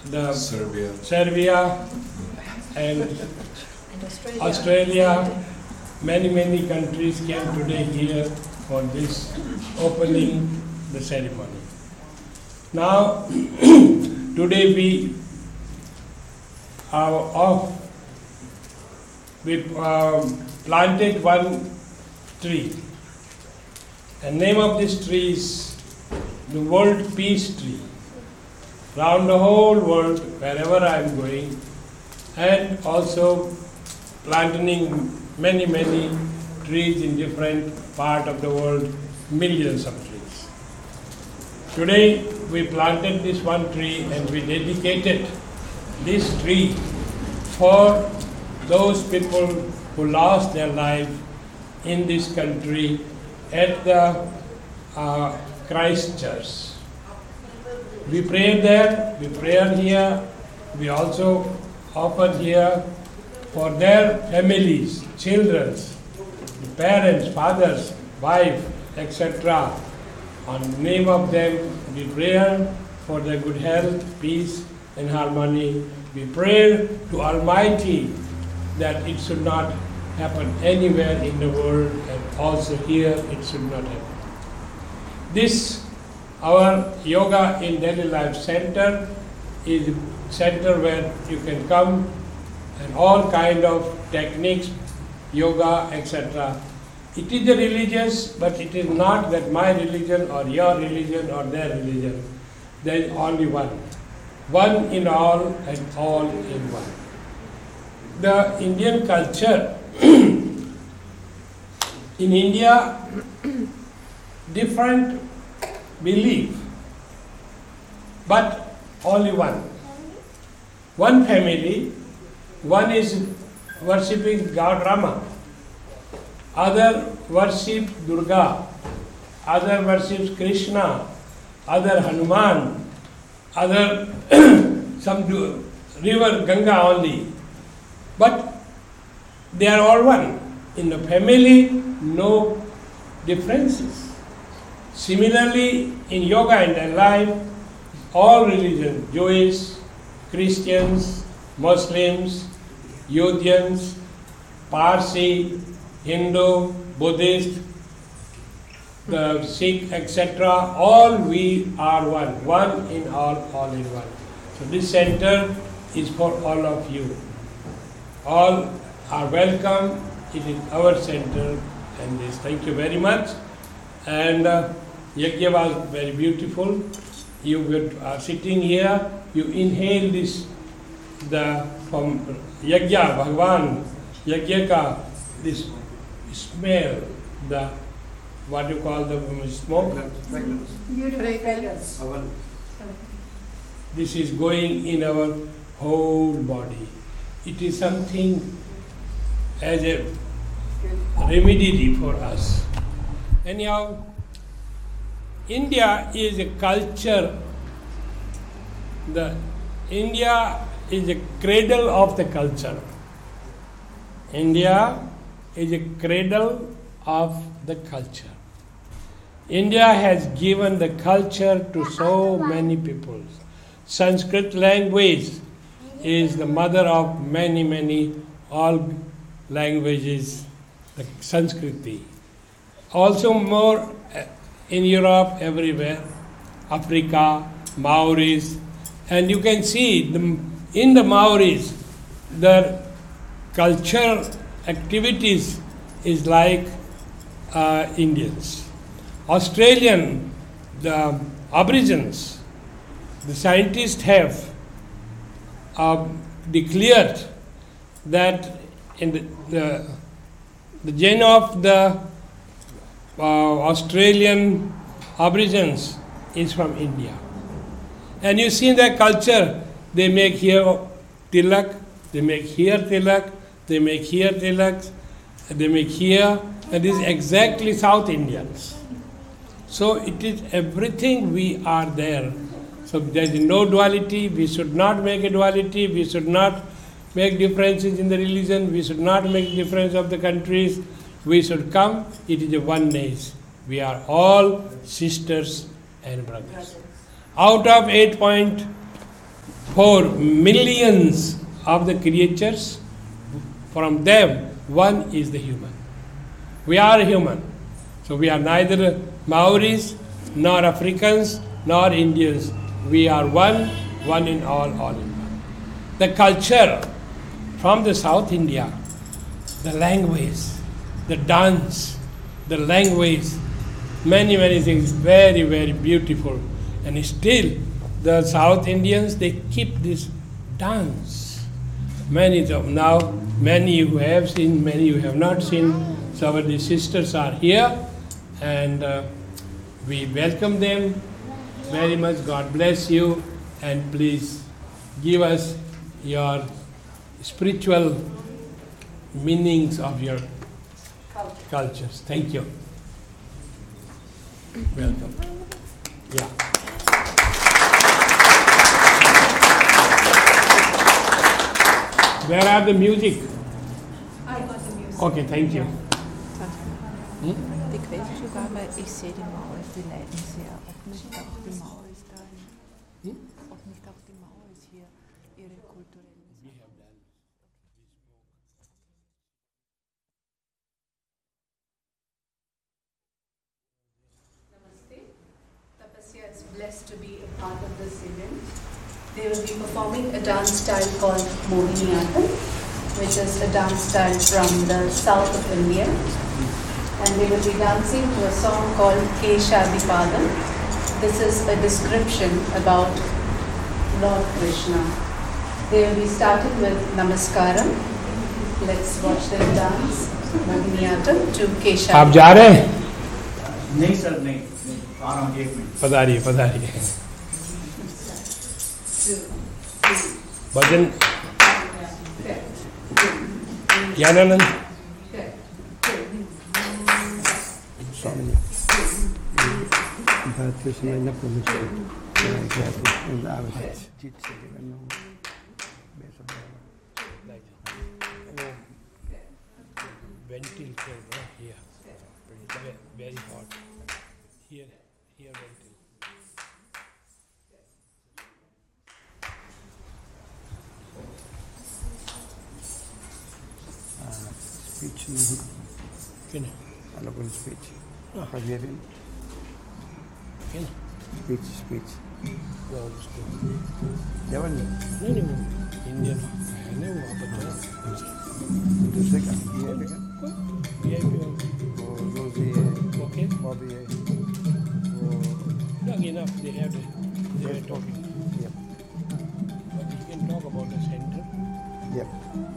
the Serbia and Australia. Many countries came today here for this opening the ceremony. Now, today we are off. We planted one tree. The name of this tree is the World Peace Tree. Round the whole world, wherever I am going, and also planting many trees in different part of the world, millions of trees. Today we planted this one tree and we dedicated this tree for those people who lost their life in this country at the Christchurch. We prayed there, we prayed here, we also offered here for their families, children, parents, fathers, wife, etc. On the name of them, we pray for their good health, peace, and harmony. We pray to Almighty that it should not happen anywhere in the world, and also here it should not happen. This, our Yoga in Daily Life Center, is a center where you can come and all kind of techniques, yoga, etc. It is a religious, but it is not that my religion or your religion or their religion. There is only one. One in all and all in one. The Indian culture, in India, different belief, but only one. One family. One is worshipping God Rama, other worship Durga, other worships Krishna, other Hanuman, other some do river Ganga only. But they are all one. In the family, no differences. Similarly, in yoga and their life, all religions, Jewish, Christians, Muslims, Yahudians, Parsi, Hindu, Buddhist, the Sikh, etc., all we are one. One in all in one. So this center is for all of you. All are welcome. It is our center and this. Thank you very much. And Yajna was very beautiful. You are sitting here, you inhale this, from Yajna, Bhagavan, Yajna ka, this smell, what you call the smoke? This is going in our whole body. It is something as a remedy for us. Anyhow, India is a culture. India is a cradle of the culture. India is a cradle of the culture. India has given the culture to so many people. Sanskrit language is the mother of many all languages, the Sanskriti. Also more in Europe, everywhere, Africa, Maoris, and you can see in the Maoris, the cultural activities is like Indians. Australian, the Aborigines, the scientists have declared that in the gene of the Australian Aborigines is from India. And you see in their culture, they make here tilak, they make here tilak, they make here tilaks, they make here, and this is exactly South Indians. So it is everything we are there. So there is no duality, we should not make a duality, we should not make differences in the religion, we should not make difference of the countries, we should come, it is a oneness. We are all sisters and brothers. Out of 8.9 for millions of the creatures, from them, one is the human. We are human. So we are neither Maoris, nor Africans, nor Indians. We are one, one in all in one. The culture from the South India, the language, the dance, the language, many, many things, very, very beautiful. And still, the South Indians, they keep this dance. Many of them now, many you have seen, many you have not seen. So our sisters are here, and we welcome them very much. God bless you, and please give us your spiritual meanings of your cultures. Thank you. Welcome. Yeah. Where are the music? I got the music. Okay, thank you. Det kvæles jo bare, at ich sehe die Mauer, die leiden sehr. Ob nicht auch die Mauer ist da, ob nicht auch die Mauer ist hier, ihre kulturelle Sache. Namaste. Tapasya is blessed to be a part of this event. They will be performing a dance style called Mohiniyattam, which is a dance style from the south of India. And they will be dancing to a song called Keshadipadam. This is a description about Lord Krishna. They will be starting with Namaskaram. Let's watch them dance Mohiniyattam to Keshadipadam. आप जा रहे हैं? नहीं sir नहीं आ रहा हूँ 1 minute पधारिए पधारिए भजन ज्ञानानंद स्वामी भारतीय समय न प्रमुख जीत से ventil here very hot here ventil speech नहीं किन अलग speech Hungarian किन speech well school जवान नहीं Indian है ना वो आप दूसरे का ये देखा ये वो रोजी है okay बॉबी है वो young enough they were talking yep but you can talk about the center yep